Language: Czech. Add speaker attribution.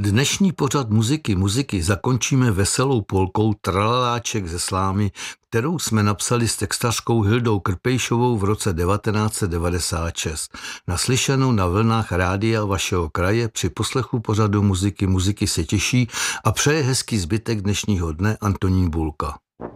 Speaker 1: Dnešní pořad muziky zakončíme veselou polkou Tralaláček ze slámy, kterou jsme napsali s textařkou Hildou Krpejšovou v roce 1996. Naslyšenou na vlnách rádia vašeho kraje při poslechu pořadu muziky se těší a přeje hezký zbytek dnešního dne Antonín Bulka.